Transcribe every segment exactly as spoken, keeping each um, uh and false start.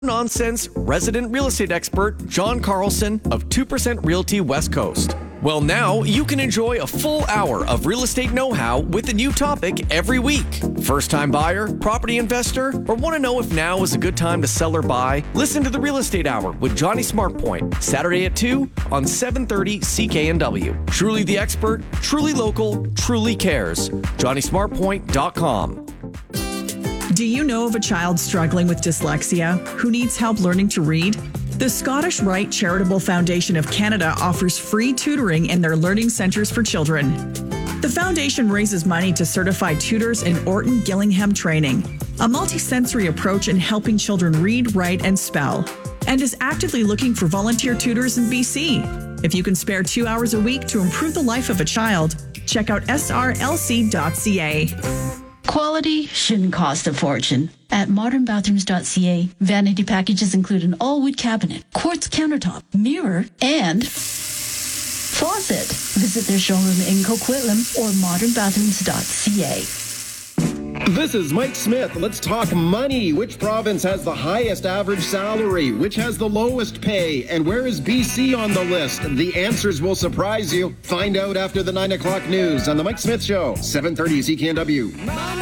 Nonsense resident real estate expert John Carlson of two percent Realty West Coast. Well, now you can enjoy a full hour of real estate know-how with a new topic every week. First-time buyer, property investor, or want to know if now is a good time to sell or buy? Listen to the Real Estate Hour with Johnny Smartpoint, Saturday at two on seven thirty C K N W. Truly the expert, truly local, truly cares. Johnny Smartpoint dot com. Do you know of a child struggling with dyslexia who needs help learning to read? The Scottish Rite Charitable Foundation of Canada offers free tutoring in their learning centres for children. The foundation raises money to certify tutors in Orton Gillingham training, a multisensory approach in helping children read, write, and spell, and is actively looking for volunteer tutors in B C. If you can spare two hours a week to improve the life of a child, check out S R L C dot C A. Quality shouldn't cost a fortune. At modern bathrooms dot C A, vanity packages include an all-wood cabinet, quartz countertop, mirror, and faucet. Visit their showroom in Coquitlam or modern bathrooms dot C A. This is Mike Smith. Let's talk money. Which province has the highest average salary? Which has the lowest pay? And where is B C on the list? The answers will surprise you. Find out after the nine o'clock news on The Mike Smith Show, seven thirty C K N W.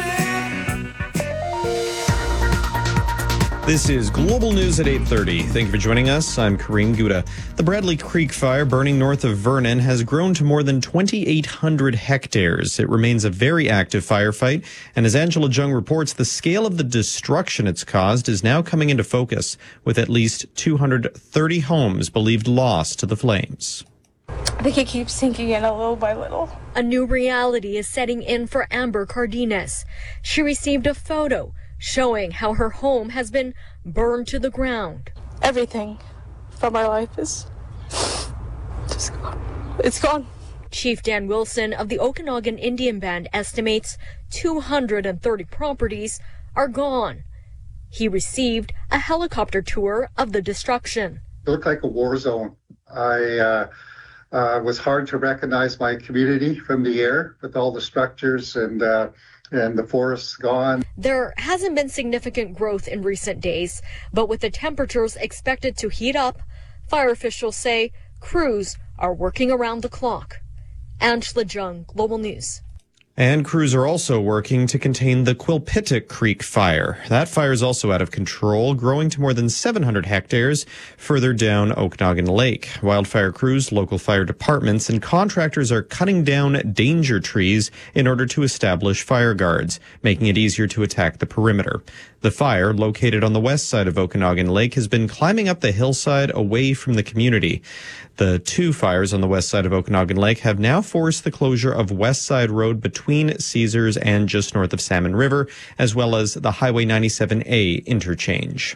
This is Global News at eight thirty. Thank you for joining us. I'm Kareem Gouda. The Bradley Creek fire burning north of Vernon has grown to more than twenty-eight hundred hectares. It remains a very active firefight, and as Angela Jung reports, the scale of the destruction it's caused is now coming into focus, with at least two hundred thirty homes believed lost to the flames. I think it keeps sinking in a little by little. A new reality is setting in for Amber Cardenas. She received a photo showing how her home has been burned to the ground. Everything from our life is just gone. It's gone. Chief Dan Wilson of the Okanagan Indian Band estimates two hundred thirty properties are gone. He received a helicopter tour of the destruction. It looked like a war zone. I uh, uh, was hard to recognize my community from the air with all the structures and uh, and the forest's gone. There hasn't been significant growth in recent days, but with the temperatures expected to heat up, fire officials say crews are working around the clock. Angela Jung, Global News. And crews are also working to contain the Quilpitic Creek fire. That fire is also out of control, growing to more than seven hundred hectares further down Okanagan Lake. Wildfire crews, local fire departments, and contractors are cutting down danger trees in order to establish fire guards, making it easier to attack the perimeter. The fire, located on the west side of Okanagan Lake, has been climbing up the hillside away from the community. The two fires on the west side of Okanagan Lake have now forced the closure of West Side Road between Caesars and just north of Salmon River, as well as the Highway ninety-seven A interchange.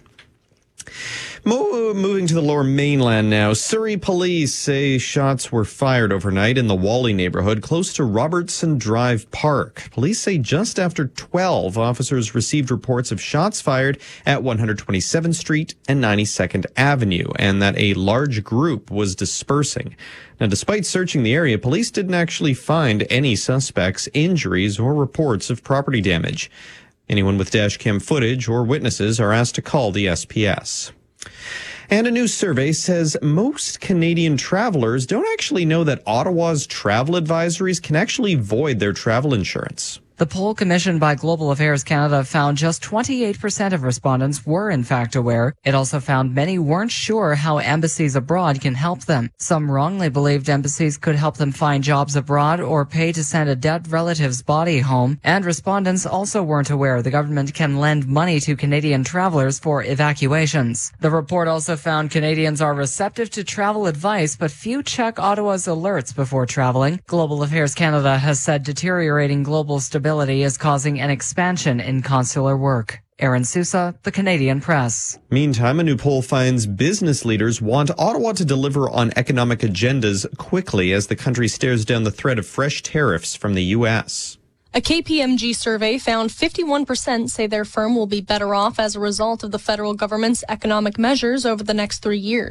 Mo- moving to the Lower Mainland now. Surrey police say shots were fired overnight in the Whalley neighborhood close to Robertson Drive Park. Police say just after twelve, officers received reports of shots fired at one hundred twenty-seventh Street and ninety-second Avenue, and that a large group was dispersing. Now, despite searching the area, police didn't actually find any suspects, injuries, or reports of property damage. Anyone with dash cam footage or witnesses are asked to call the S P S. And a new survey says most Canadian travelers don't actually know that Ottawa's travel advisories can actually void their travel insurance. The poll commissioned by Global Affairs Canada found just twenty-eight percent of respondents were in fact aware. It also found many weren't sure how embassies abroad can help them. Some wrongly believed embassies could help them find jobs abroad or pay to send a dead relative's body home. And respondents also weren't aware the government can lend money to Canadian travelers for evacuations. The report also found Canadians are receptive to travel advice, but few check Ottawa's alerts before traveling. Global Affairs Canada has said deteriorating global stability is causing an expansion in consular work. Aaron Sousa, The Canadian Press. Meantime, a new poll finds business leaders want Ottawa to deliver on economic agendas quickly as the country stares down the threat of fresh tariffs from the U S. A K P M G survey found fifty-one percent say their firm will be better off as a result of the federal government's economic measures over the next three years.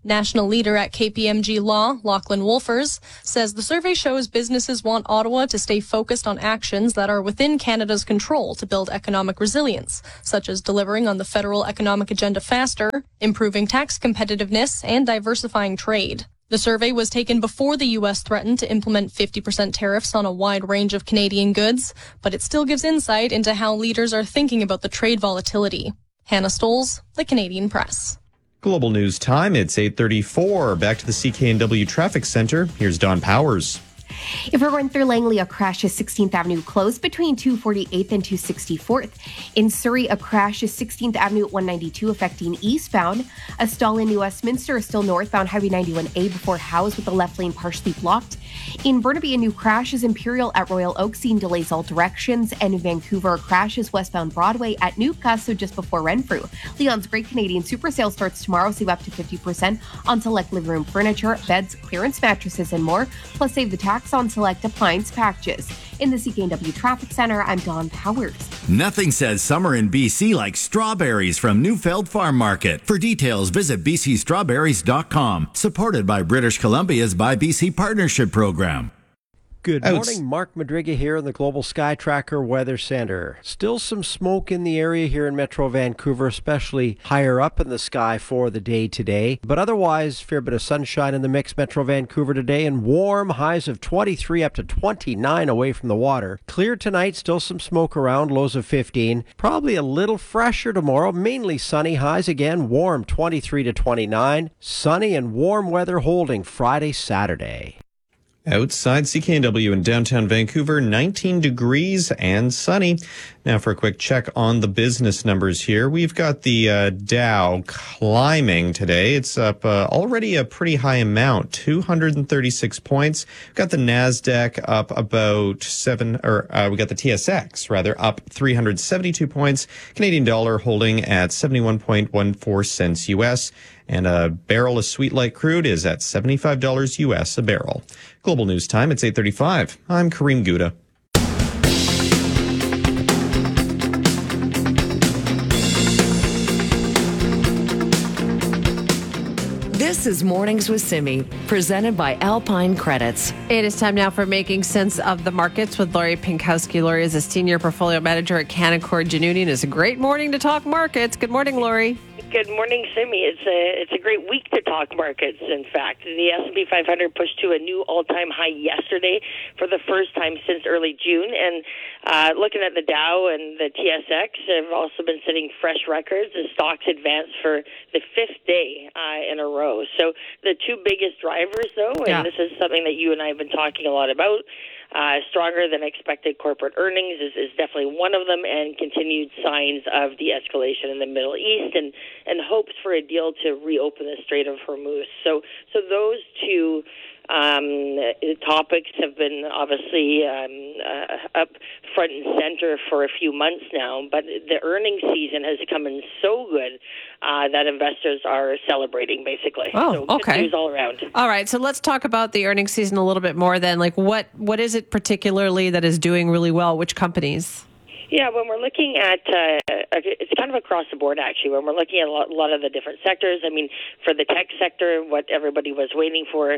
National leader at K P M G Law, Lachlan Wolfers, says the survey shows businesses want Ottawa to stay focused on actions that are within Canada's control to build economic resilience, such as delivering on the federal economic agenda faster, improving tax competitiveness, and diversifying trade. The survey was taken before the U S threatened to implement fifty percent tariffs on a wide range of Canadian goods, but it still gives insight into how leaders are thinking about the trade volatility. Hannah Stoles, The Canadian Press. Global News Time, it's eight thirty-four. Back to the C K N W Traffic Center. Here's Don Powers. If we're going through Langley, a crash is sixteenth Avenue closed between two forty-eighth and two sixty-fourth. In Surrey, a crash is sixteenth Avenue at one ninety-two affecting eastbound. A stall in New Westminster is still northbound Highway ninety-one A before Howes with the left lane partially blocked. In Burnaby, a new crash is Imperial at Royal Oak, seeing delays all directions. And in Vancouver, a crash is westbound Broadway at Newcastle just before Renfrew. Leon's Great Canadian Super Sale starts tomorrow. Save up to fifty percent on select living room furniture, beds, clearance mattresses, and more. Plus, save the tax on select appliance packages. In the C K N W Traffic Center, I'm Dawn Powers. Nothing says summer in B C like strawberries from Newfield Farm Market. For details, visit b c strawberries dot com. Supported by British Columbia's Buy B C Partnership Program. Good morning, Mark Madriga here in the Global Sky Tracker Weather Center. Still some smoke in the area here in Metro Vancouver, especially higher up in the sky for the day today. But otherwise, fair bit of sunshine in the mix, Metro Vancouver today, and warm highs of twenty-three up to twenty-nine away from the water. Clear tonight, still some smoke around, lows of fifteen. Probably a little fresher tomorrow, mainly sunny highs again, warm twenty-three to twenty-nine. Sunny and warm weather holding Friday, Saturday. Outside C K N W in downtown Vancouver, nineteen degrees and sunny. Now for a quick check on the business numbers here. We've got the uh, Dow climbing today. It's up uh, already a pretty high amount, two hundred thirty-six points. We've got the NASDAQ up about seven, or uh, we got the T S X rather up three hundred seventy-two points. Canadian dollar holding at seventy-one point one four cents U S. And a barrel of sweet light crude is at seventy-five dollars U S a barrel. Global News Time, it's eight thirty-five. I'm Kareem Gouda. This is Mornings with Simi, presented by Alpine Credits. It is time now for Making Sense of the Markets with Lori Pinkowski. Lori is a senior portfolio manager at Canaccord Genuity, and it's a great morning to talk markets. Good morning, Lori. Good morning, Simi. It's a it's a great week to talk markets. In fact, the S and P five hundred pushed to a new all-time high yesterday for the first time since early June. And uh, looking at the Dow and the T S X have also been setting fresh records as stocks advance for the fifth day uh, in a row. So the two biggest drivers, though, and yeah. this is something that you and I have been talking a lot about. Uh, stronger than expected corporate earnings is, is definitely one of them, and continued signs of de-escalation in the Middle East, and, and hopes for a deal to reopen the Strait of Hormuz. So, so those two um, topics have been obviously um, uh, up front and center for a few months now. But the earnings season has come in so good uh, that investors are celebrating, basically. Oh, so okay. Good news all around. All right, so let's talk about the earnings season a little bit more then. Like, what what is it particularly that is doing really well? Which companies? Yeah, when we're looking at, uh, it's kind of across the board, actually. When we're looking at a lot, a lot of the different sectors, I mean, for the tech sector, what everybody was waiting for,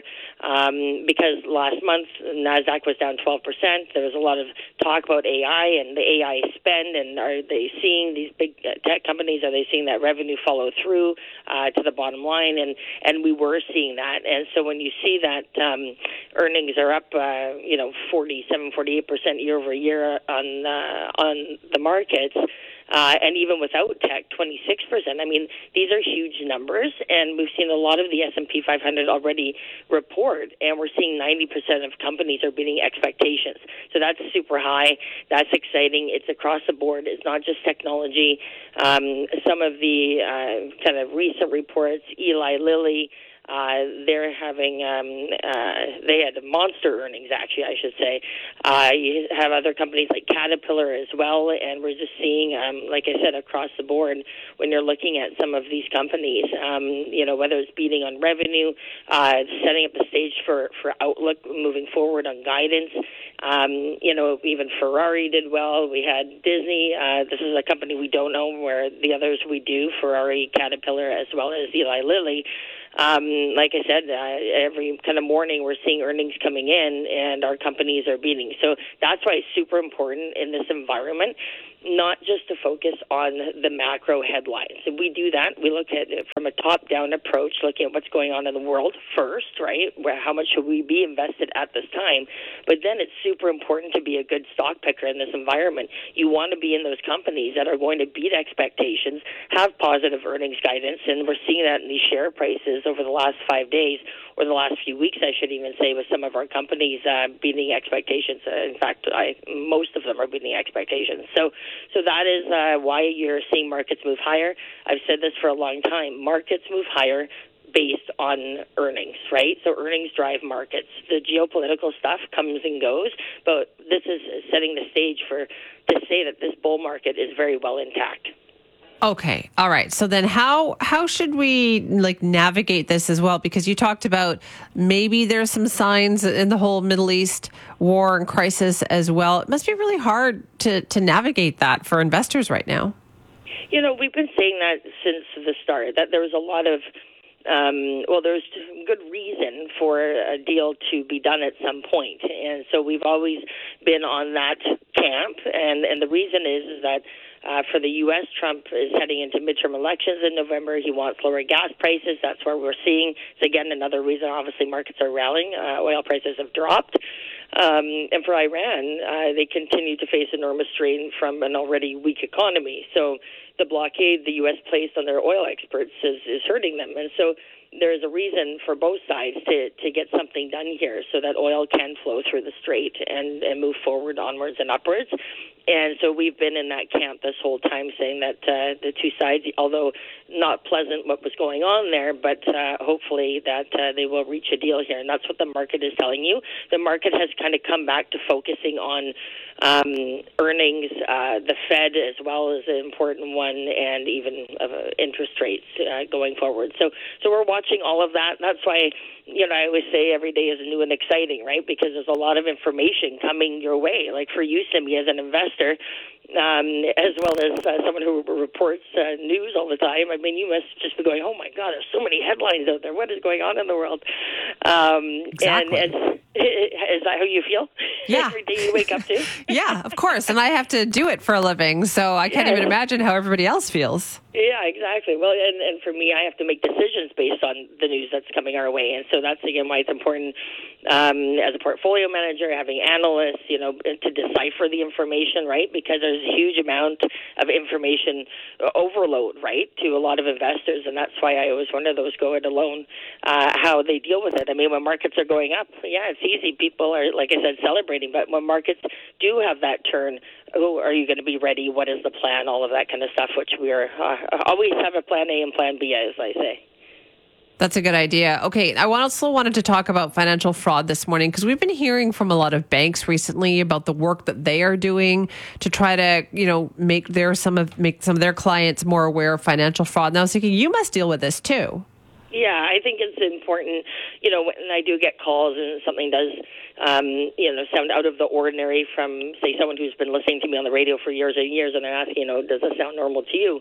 um, because last month NASDAQ was down twelve percent. There was a lot of talk about A I and the A I spend, and are they seeing these big tech companies, are they seeing that revenue follow through uh, to the bottom line? And, and we were seeing that. And so when you see that um, earnings are up, uh, you know, forty-seven, forty-eight percent year over year on uh, on the markets, uh, and even without tech, twenty-six percent. I mean, these are huge numbers, and we've seen a lot of the S and P five hundred already report, and we're seeing ninety percent of companies are beating expectations. So that's super high. That's exciting. It's across the board. It's not just technology. Um, some of the uh, kind of recent reports, Eli Lilly, Uh, they're having, um, uh, they had monster earnings, actually, I should say. Uh, you have other companies like Caterpillar as well, and we're just seeing, um, like I said, across the board, when you're looking at some of these companies, um, you know, whether it's beating on revenue, uh, setting up the stage for, for outlook moving forward on guidance. Um, you know, even Ferrari did well. We had Disney. Uh, this is a company we don't know, where the others we do, Ferrari, Caterpillar, as well as Eli Lilly. um, like I said, uh, every kind of morning we're seeing earnings coming in and our companies are beating. So that's why it's super important in this environment, not just to focus on the macro headlines. If we do that, we look at it from a top-down approach, looking at what's going on in the world first, right? Where, how much should we be invested at this time? But then it's super important to be a good stock picker in this environment. You want to be in those companies that are going to beat expectations, have positive earnings guidance, and we're seeing that in these share prices over the last five days, or the last few weeks, I should even say, with some of our companies uh, beating expectations. Uh, in fact, I, most of them are beating expectations. So, so that is uh, why you're seeing markets move higher. I've said this for a long time. Markets move higher based on earnings, right? So earnings drive markets. The geopolitical stuff comes and goes, but this is setting the stage for to say that this bull market is very well intact. Okay. All right. So then how how should we like navigate this as well? Because you talked about maybe there's some signs in the whole Middle East war and crisis as well. It must be really hard to, to navigate that for investors right now. You know, we've been saying that since the start, that there was a lot of Um, well, there's good reason for a deal to be done at some point. And so we've always been on that camp. And, and the reason is, is that uh, for the U S, Trump is heading into midterm elections in November. He wants lower gas prices. That's where we're seeing. It's, again, another reason, obviously, markets are rallying. Uh, oil prices have dropped. Um, and for Iran, uh, they continue to face enormous strain from an already weak economy. So the blockade the U S placed on their oil exports is, is hurting them. And so there is a reason for both sides to, to get something done here so that oil can flow through the strait and, and move forward onwards and upwards. And so we've been in that camp this whole time saying that uh, the two sides, although not pleasant what was going on there, but uh, hopefully that uh, they will reach a deal here. And that's what the market is telling you. The market has kind of come back to focusing on um, earnings, uh, the Fed as well is an important one, and even uh, interest rates uh, going forward. So, so we're watching all of that. That's why, you know, I always say every day is new and exciting, right? Because there's a lot of information coming your way. Like for you, Simi, as an investor, um, as well as uh, someone who reports uh, news all the time. I mean, you must just be going, oh, my God, there's so many headlines out there. What is going on in the world? Um, exactly. And, and is that how you feel? Yeah. Every day you wake up to? Yeah, of course. And I have to do it for a living, so I can't yeah. even imagine how everybody else feels. Yeah, exactly. Well, and, and for me, I have to make decisions based on the news that's coming our way. And so that's, again, why it's important um, as a portfolio manager, having analysts, you know, to decipher the information, right? Because there's a huge amount of information overload, right, to a lot of investors. And that's why I always wonder, those go it alone, uh, how they deal with it. I mean, when markets are going up, yeah, it's easy. People are, like I said, celebrating. But when markets do have that turn, oh, are you going to be ready? What is the plan? All of that kind of stuff, which we are uh, always have a plan A and plan B, as I say. That's a good idea. Okay, I also wanted to talk about financial fraud this morning because we've been hearing from a lot of banks recently about the work that they are doing to try to, you know, make their some of make some of their clients more aware of financial fraud. And I was thinking, you must deal with this too. Yeah, I think it's important, you know, when I do get calls and something does, um, you know, sound out of the ordinary from, say, someone who's been listening to me on the radio for years and years, and they're asking, you know, does this sound normal to you?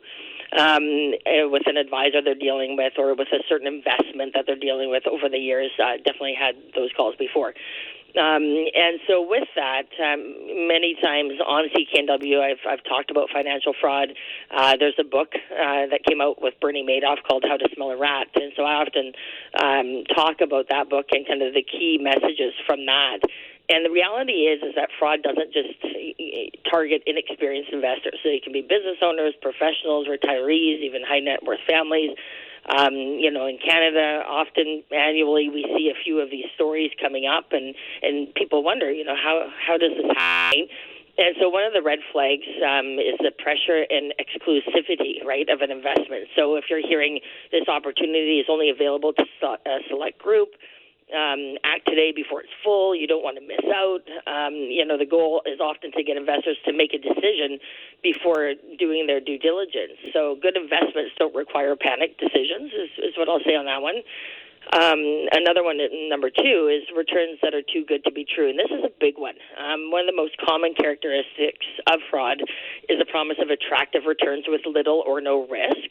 Um, with an advisor they're dealing with or with a certain investment that they're dealing with over the years, uh, definitely had those calls before. Um, and so with that, um, many times on C K N W, I've, I've talked about financial fraud. Uh, there's a book uh, that came out with Bernie Madoff called How to Smell a Rat. And so I often um, talk about that book and kind of the key messages from that. And the reality is, is that fraud doesn't just target inexperienced investors. So it can be business owners, professionals, retirees, even high net worth families. Um, you know, in Canada, often annually we see a few of these stories coming up, and, and people wonder, you know, how, how does this happen? And so one of the red flags um, is the pressure and exclusivity, right, of an investment. So if you're hearing this opportunity is only available to a select group, Um, act today before it's full. You don't want to miss out. Um, you know, the goal is often to get investors to make a decision before doing their due diligence. So good investments don't require panic decisions is, is what I'll say on that one. Um, another one, number two, is returns that are too good to be true. And this is a big one. Um, one of the most common characteristics of fraud is a promise of attractive returns with little or no risk.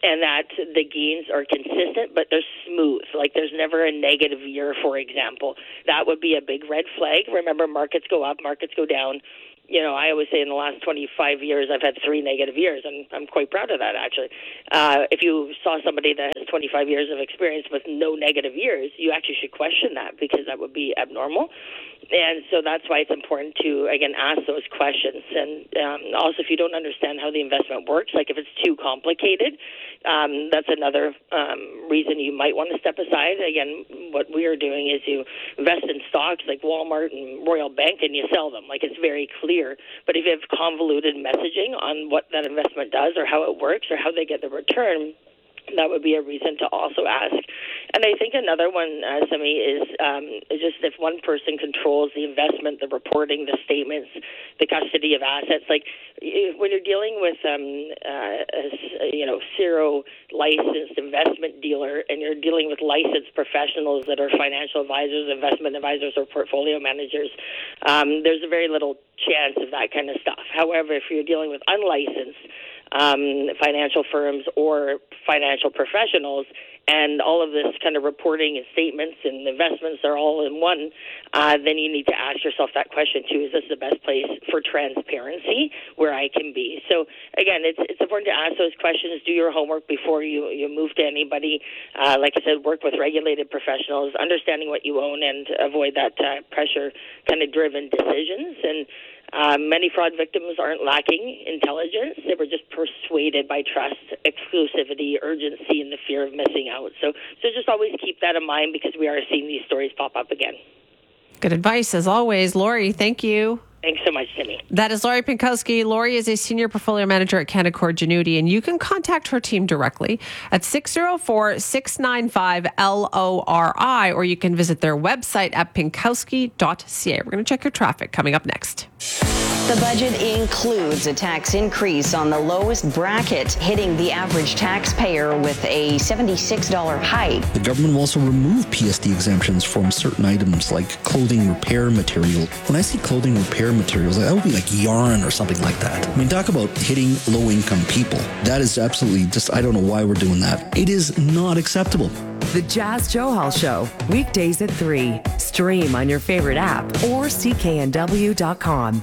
and that the gains are consistent, but they're smooth. Like there's never a negative year, for example. That would be a big red flag. Remember, markets go up, markets go down. You know, I always say in the last twenty-five years, I've had three negative years, and I'm quite proud of that, actually. Uh, if you saw somebody that has twenty-five years of experience with no negative years, you actually should question that, because that would be abnormal. And so that's why it's important to, again, ask those questions. And um, also, if you don't understand how the investment works, like if it's too complicated, um, that's another um, reason you might want to step aside. Again, what we are doing is you invest in stocks like Walmart and Royal Bank, and you sell them. Like, it's very clear. But if you have convoluted messaging on what that investment does or how it works or how they get the return, that would be a reason to also ask. And I think another one, uh, Simi, is um, just if one person controls the investment, the reporting, the statements, the custody of assets. Like if, when you're dealing with, um, uh, a, you know, zero licensed investment dealer, and you're dealing with licensed professionals that are financial advisors, investment advisors, or portfolio managers, um, there's a very little chance of that kind of stuff. However, if you're dealing with unlicensed Um, financial firms or financial professionals, and all of this kind of reporting and statements and investments are all in one, uh, then you need to ask yourself that question too: is this the best place for transparency where I can be? So again, it's it's important to ask those questions. Do your homework before you, you move to anybody. Uh, like I said, work with regulated professionals, understanding what you own, and avoid that uh, pressure kind of driven decisions. And Um, many fraud victims aren't lacking intelligence. They were just persuaded by trust, exclusivity, urgency, and the fear of missing out. So, so just always keep that in mind, because we are seeing these stories pop up again. Good advice, as always. Lori, thank you. Thanks so much, Timmy. That is Lori Pinkowski. Lori is a senior portfolio manager at Canaccord Genuity, and you can contact her team directly at six oh four, six nine five, L O R I, or you can visit their website at pinkowski dot c a. We're going to check your traffic coming up next. The budget includes a tax increase on the lowest bracket, hitting the average taxpayer with a seventy-six dollars hike. The government will also remove P S D exemptions from certain items like clothing repair material. When I see clothing repair materials, that would be like yarn or something like that. I mean, talk about hitting low-income people. That is absolutely just, I don't know why we're doing that. It is not acceptable. The Jas Johal Show, weekdays at three. Stream on your favorite app or C K N W dot com.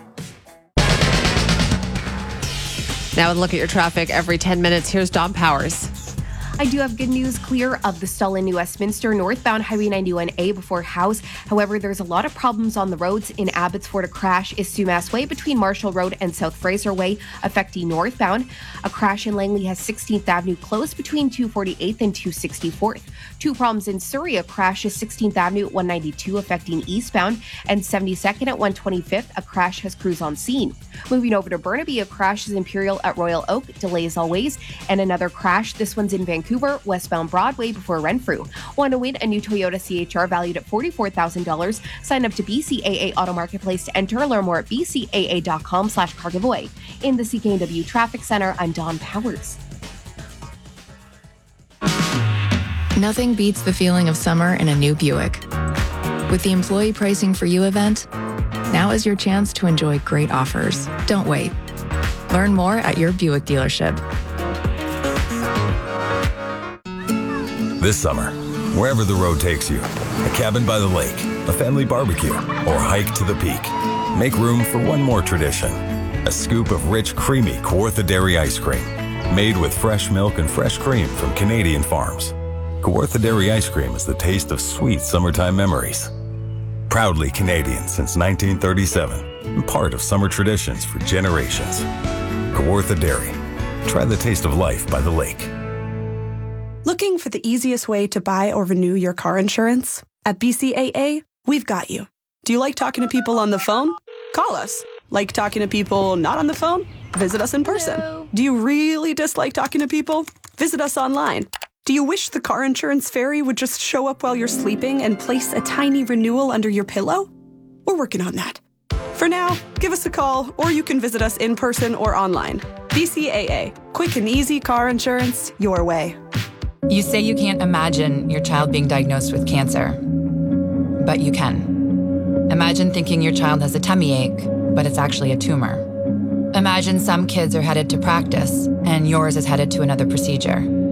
Now, look at your traffic every ten minutes. Here's Dom Powers. I do have good news. Clear of the stall in New Westminster, northbound Highway ninety-one A before House. However, there's a lot of problems on the roads. In Abbotsford, a crash is Sumas Way between Marshall Road and South Fraser Way, affecting northbound. A crash in Langley has sixteenth Avenue closed between two forty-eighth and two sixty-fourth. Two problems in Surrey. A crash is sixteenth Avenue at one ninety-two, affecting eastbound, and seventy-second at one twenty-fifth. A crash has crews on scene. Moving over to Burnaby, a crash is Imperial at Royal Oak, delays always, and another crash. This one's in Vancouver, westbound Broadway before Renfrew. Want to win a new Toyota C H R valued at forty-four thousand dollars? Sign up to B C A A Auto Marketplace to enter. Learn more at b c a a dot com slash car giveaway. In the C K N W Traffic Center, I'm Dawn Powers. Nothing beats the feeling of summer in a new Buick. With the Employee Pricing for You event, now is your chance to enjoy great offers. Don't wait. Learn more at your Buick dealership. This summer, wherever the road takes you, a cabin by the lake, a family barbecue, or a hike to the peak, make room for one more tradition. A scoop of rich, creamy Kawartha Dairy ice cream, made with fresh milk and fresh cream from Canadian farms. Kawartha Dairy ice cream is the taste of sweet summertime memories. Proudly Canadian since nineteen thirty-seven, and part of summer traditions for generations. Kawartha Dairy. Try the taste of life by the lake. Looking for the easiest way to buy or renew your car insurance? At B C A A, we've got you. Do you like talking to people on the phone? Call us. Like talking to people not on the phone? Visit us in person. Hello. Do you really dislike talking to people? Visit us online. Do you wish the car insurance fairy would just show up while you're sleeping and place a tiny renewal under your pillow? We're working on that. For now, give us a call, or you can visit us in person or online. B C A A. Quick and easy car insurance your way. You say you can't imagine your child being diagnosed with cancer, but you can. Imagine thinking your child has a tummy ache, but it's actually a tumor. Imagine some kids are headed to practice, and yours is headed to another procedure.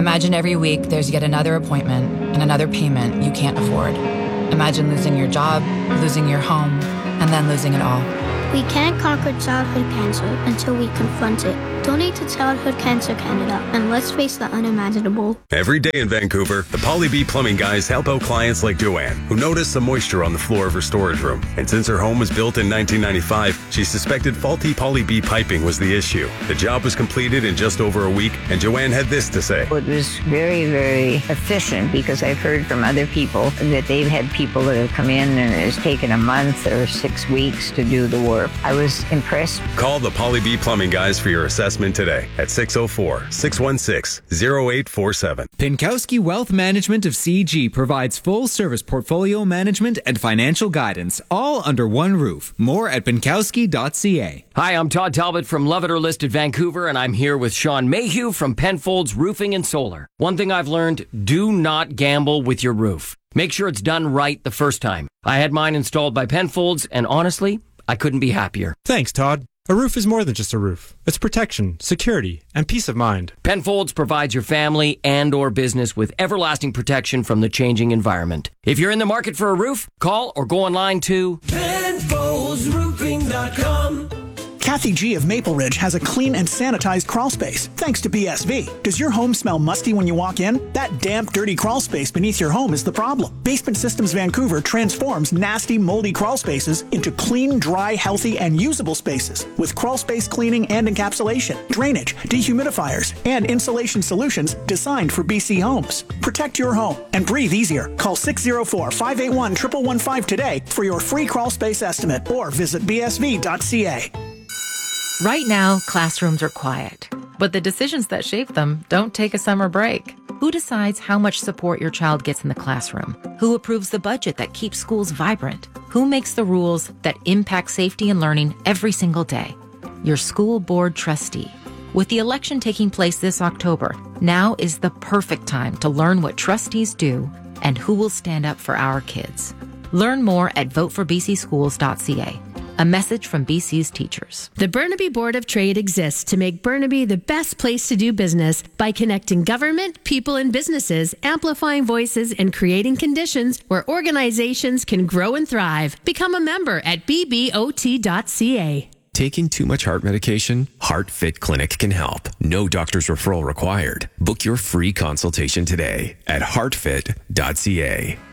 Imagine every week there's yet another appointment and another payment you can't afford. Imagine losing your job, losing your home, and then losing it all. We can't conquer childhood cancer until we confront it. Donate to Childhood Cancer Canada, and let's face the unimaginable. Every day in Vancouver, the Polly B Plumbing guys help out clients like Joanne, who noticed some moisture on the floor of her storage room. And since her home was built in nineteen ninety-five, she suspected faulty Polly B piping was the issue. The job was completed in just over a week, and Joanne had this to say. It was very, very efficient, because I've heard from other people that they've had people that have come in and it's taken a month or six weeks to do the work. I was impressed. Call the Polly B Plumbing guys for your assessment today at six oh four, six one six, oh eight four seven. Pinkowski Wealth Management of C G provides full service portfolio management and financial guidance, all under one roof. More at pinkowski dot c a. Hi, I'm Todd Talbot from Love It or List It Vancouver, and I'm here with Sean Mayhew from Penfolds Roofing and Solar. One thing I've learned, do not gamble with your roof. Make sure it's done right the first time. I had mine installed by Penfolds, and honestly, I couldn't be happier. Thanks, Todd. A roof is more than just a roof. It's protection, security, and peace of mind. Penfolds provides your family and or business with everlasting protection from the changing environment. If you're in the market for a roof, call or go online to Penfolds Roofing dot com. Kathy G of Maple Ridge has a clean and sanitized crawl space, thanks to B S V. Does your home smell musty when you walk in? That damp, dirty crawl space beneath your home is the problem. Basement Systems Vancouver transforms nasty, moldy crawl spaces into clean, dry, healthy, and usable spaces with crawl space cleaning and encapsulation, drainage, dehumidifiers, and insulation solutions designed for B C homes. Protect your home and breathe easier. Call six oh four, five eight one, one one one five today for your free crawl space estimate, or visit b s v dot c a. Right now, classrooms are quiet, but the decisions that shape them don't take a summer break. Who decides how much support your child gets in the classroom? Who approves the budget that keeps schools vibrant? Who makes the rules that impact safety and learning every single day? Your school board trustee. With the election taking place this October, now is the perfect time to learn what trustees do and who will stand up for our kids. Learn more at vote for b c schools dot c a. A message from B C's teachers. The Burnaby Board of Trade exists to make Burnaby the best place to do business by connecting government, people, and businesses, amplifying voices, and creating conditions where organizations can grow and thrive. Become a member at b b o t dot c a. Taking too much heart medication? HeartFit Clinic can help. No doctor's referral required. Book your free consultation today at heart fit dot c a.